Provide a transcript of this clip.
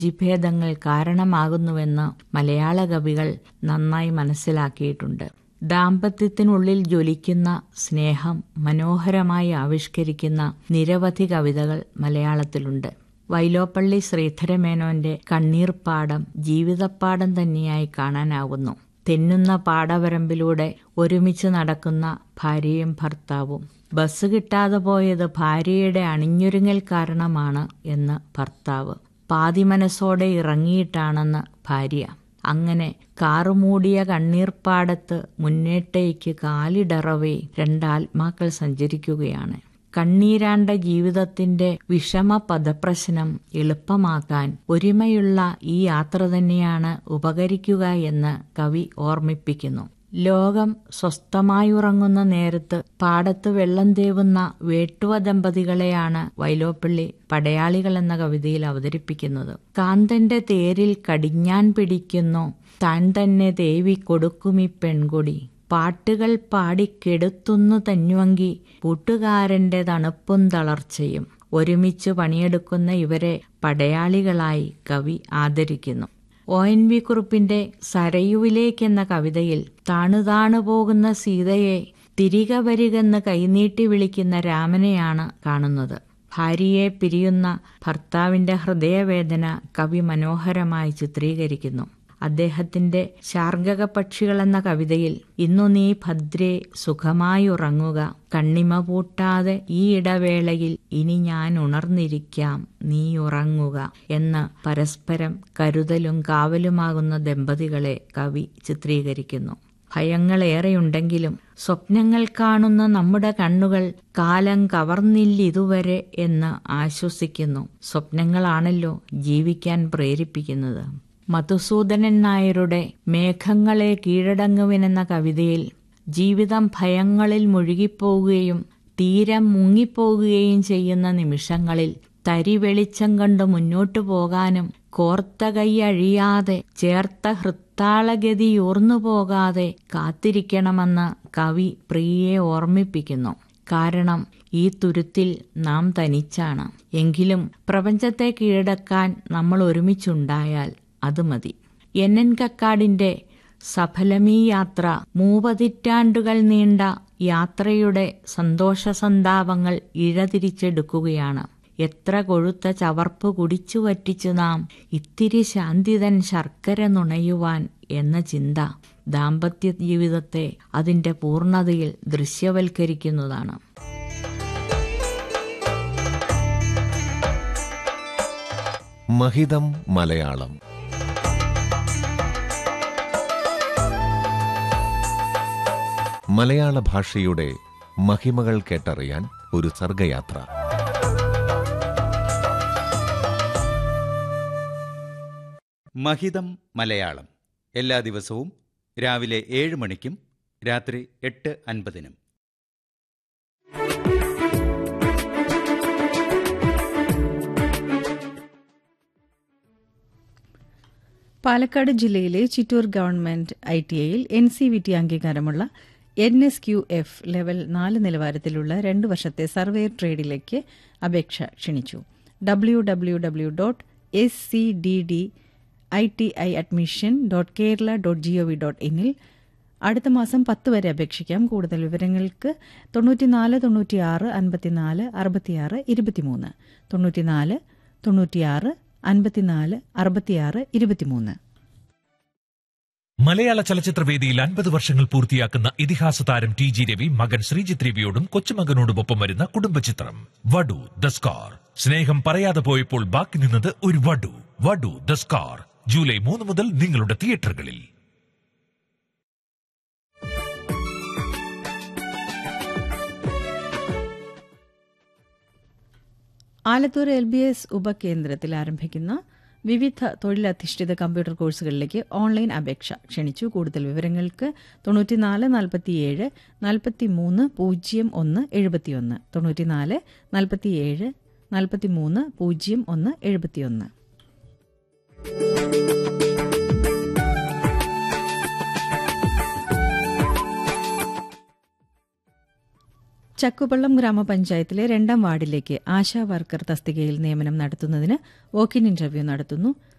രുചിഭേദങ്ങൾ കാരണമാകുന്നുവെന്ന് മലയാള കവികൾ നന്നായി മനസ്സിലാക്കിയിട്ടുണ്ട്. ദാമ്പത്യത്തിനുള്ളിൽ ജ്വലിക്കുന്ന സ്നേഹം മനോഹരമായി ആവിഷ്കരിക്കുന്ന നിരവധി കവിതകൾ മലയാളത്തിലുണ്ട്. വൈലോപ്പള്ളി ശ്രീധരമേനോന്റെ കണ്ണീർപ്പാടം ജീവിതപ്പാടം തന്നെയായി കാണാനാകുന്നു. തെന്നുന്ന പാടവരമ്പിലൂടെ ഒരുമിച്ച് നടക്കുന്ന ഭാര്യയും ഭർത്താവും. ബസ് കിട്ടാതെ പോയത് ഭാര്യയുടെ അണിഞ്ഞൊരുങ്ങൽ കാരണമാണ് എന്ന് ഭർത്താവ്. പാതി മനസ്സോടെ ഇറങ്ങിയിട്ടാണെന്ന് ഭാര്യ. അങ്ങനെ കാറുമൂടിയ കണ്ണീർപ്പാടത്ത് മുന്നേട്ടേക്ക് കാലിടറവേ രണ്ടാത്മാക്കൾ സഞ്ചരിക്കുകയാണ്. കണ്ണീരാണ്ട ജീവിതത്തിന്റെ വിഷമ പദപ്രശ്നം എളുപ്പമാക്കാൻ ഒരുമയുള്ള ഈ യാത്ര തന്നെയാണ് ഉപകരിക്കുക എന്ന് കവി ഓർമ്മിപ്പിക്കുന്നു. ലോകം സ്വസ്ഥമായുറങ്ങുന്ന നേരത്ത് പാടത്ത് വെള്ളം തേവുന്ന വേട്ടുവ ദമ്പതികളെയാണ് വൈലോപ്പള്ളി പടയാളികൾ എന്ന കവിതയിൽ അവതരിപ്പിക്കുന്നത്. കാന്തന്റെ തേരിൽ കടിഞ്ഞാൻ പിടിക്കുന്നു, താൻ തന്നെ തേവി കൊടുക്കുമി പെൺകൊടി. പാട്ടുകൾ പാടിക്കെടുത്തുന്നു തന്നുവങ്കി, കൂട്ടുകാരന്റെ തണുപ്പും തളർച്ചയും. ഒരുമിച്ച് പണിയെടുക്കുന്ന ഇവരെ പടയാളികളായി കവി ആദരിക്കുന്നു. ONV കുറുപ്പിന്റെ സരയുവിലേക്കെന്ന കവിതയിൽ താണു പോകുന്ന സീതയെ തിരികെ വരികെന്ന് കൈനീട്ടി വിളിക്കുന്ന രാമനെയാണ് കാണുന്നത്. ഭാര്യയെ പിരിയുന്ന ഭർത്താവിന്റെ ഹൃദയവേദന കവി മനോഹരമായി ചിത്രീകരിക്കുന്നു. അദ്ദേഹത്തിന്റെ ശാർഗക പക്ഷികൾ എന്ന കവിതയിൽ ഇന്നു നീ ഭദ്രേ സുഖമായി ഉറങ്ങുക, കണ്ണിമ പൂട്ടാതെ ഈ ഇടവേളയിൽ ഇനി ഞാൻ ഉണർന്നിരിക്കാം, നീ ഉറങ്ങുക എന്ന് പരസ്പരം കരുതലും കാവലുമാകുന്ന ദമ്പതികളെ കവി ചിത്രീകരിക്കുന്നു. ഭയങ്ങളേറെയുണ്ടെങ്കിലും സ്വപ്നങ്ങൾ കാണുന്ന നമ്മുടെ കണ്ണുകൾ കാലം കവർന്നില്ലിതുവരെ എന്ന് ആശ്വസിക്കുന്നു. സ്വപ്നങ്ങളാണല്ലോ ജീവിക്കാൻ പ്രേരിപ്പിക്കുന്നത്. മധുസൂദനൻ നായരുടെ മേഘങ്ങളെ കീഴടങ്ങുവിനെന്ന കവിതയിൽ ജീവിതം ഭയങ്ങളിൽ മുഴുകിപ്പോവുകയും തീരം മുങ്ങിപ്പോവുകയും ചെയ്യുന്ന നിമിഷങ്ങളിൽ തരി വെളിച്ചം കണ്ട് മുന്നോട്ടു പോകാനും കോർത്ത കൈ അഴിയാതെ ചേർത്ത ഹൃത്താളഗതിയൂർന്നു പോകാതെ കാത്തിരിക്കണമെന്ന് കവി പ്രിയയെ ഓർമ്മിപ്പിക്കുന്നു. കാരണം ഈ തുരുത്തിൽ നാം തനിച്ചാണ്. എങ്കിലും പ്രപഞ്ചത്തെ കീഴടക്കാൻ നമ്മൾ ഒരുമിച്ചുണ്ടായാൽ അത് മതി. NN കക്കാടിന്റെ സഫലമീ യാത്ര 3 പതിറ്റാണ്ടുകൾ നീണ്ട യാത്രയുടെ സന്തോഷസന്താപങ്ങൾ ഇഴതിരിച്ചെടുക്കുകയാണ്. എത്ര കൊഴുത്ത ചവർപ്പ് കുടിച്ചു വറ്റിച്ചു നാം ഇത്തിരി ശാന്തിതൻ ശർക്കര നുണയുവാൻ എന്ന ചിന്ത ദാമ്പത്യ ജീവിതത്തെ അതിന്റെ പൂർണ്ണതയിൽ ദൃശ്യവൽക്കരിക്കുന്നതാണ്. മഹിതം മലയാളം. മലയാള ഭാഷയുടെ മഹിമകൾ കേട്ടറിയാൻ ഒരു സർഗയാത്ര. മഹിതം മലയാളം എല്ലാ ദിവസവും രാവിലെ 7 മണിക്കും രാത്രി 8:50-നും. പാലക്കാട് ജില്ലയിലെ ചിറ്റൂർ ഗവൺമെന്റ് ITIയിൽ NCVT അംഗീകാരമുള്ള NSQF ലെവൽ 4 നിലവാരത്തിലുള്ള 2 വർഷത്തെ സർവേയർ ട്രേഡിലേക്ക് അപേക്ഷ ക്ഷണിച്ചു. www.scdditiadmission.kerala.gov.in അടുത്ത മാസം 10 വരെ അപേക്ഷിക്കാം. കൂടുതൽ വിവരങ്ങൾക്ക് 94 96 54 66 23 94 96 54 66 23. മലയാള ചലച്ചിത്രവേദിയിൽ 50 വർഷങ്ങൾ പൂർത്തിയാക്കുന്ന ഇതിഹാസ താരം TG രവി മകൻ ശ്രീജിത്ത് രവിയോടും കൊച്ചുമകനോടുമൊപ്പം വരുന്ന കുടുംബചിത്രം വടു ദ സ്കാർ. സ്നേഹം പറയാതെ പോയപ്പോൾ ബാക്കി നിന്നത് ഒരു വടു. വടു ദ സ്കാർ ജൂലൈ 3 മുതൽ നിങ്ങളുടെ തിയേറ്ററുകളിൽ. ആലത്തൂർ LBS ഉപകേന്ദ്രത്തിൽ ആരംഭിക്കുന്ന വിവിധ തൊഴിലധിഷ്ഠിത കമ്പ്യൂട്ടർ കോഴ്സുകളിലേക്ക് ഓൺലൈൻ അപേക്ഷ ക്ഷണിച്ചു. കൂടുതൽ വിവരങ്ങൾക്ക് 94 47 43 01 71 94 47 43 01 71. ചക്കുപള്ളം ഗ്രാമപഞ്ചായത്തിലെ 2ാം വാർഡിലേക്ക് ആശാ വർക്കർ തസ്തികയിൽ നിയമനം നടത്തുന്നതിന് വോക്കിൻ ഇന്റർവ്യൂ നടത്തുന്നു.